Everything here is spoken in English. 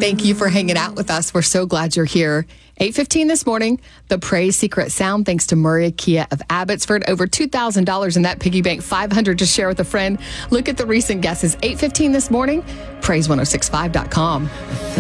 Thank you for hanging out with us. We're so glad you're here. 8:15 this morning, the Praise Secret Sound, thanks to Murray Kia of Abbotsford. Over $2,000 in that piggy bank, $500 to share with a friend. Look at the recent guesses. 8:15 this morning, praise1065.com.